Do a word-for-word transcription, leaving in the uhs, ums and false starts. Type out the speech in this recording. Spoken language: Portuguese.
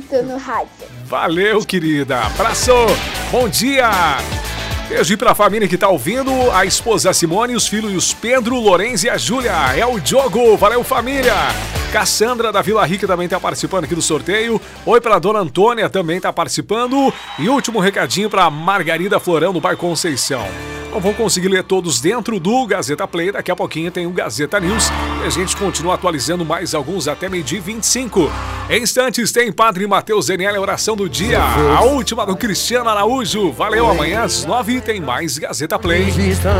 muito no rádio. Valeu, querida. Abraço. Bom dia. Beijo pra família que tá ouvindo, a esposa Simone, os filhos Pedro, Lourenço e a Júlia. É o Diogo, valeu família. Cassandra da Vila Rica também tá participando aqui do sorteio. Oi pra dona Antônia, também tá participando. E último recadinho pra Margarida Florão do bairro Conceição. Não vou conseguir ler todos dentro do Gazeta Play, daqui a pouquinho tem o Gazeta News e a gente continua atualizando mais alguns até meio-dia e vinte e cinco. Em instantes tem Padre Mateus Daniel, a oração do dia, a última do Cristiano Araújo. Valeu, amanhã às nove tem mais Gazeta Play.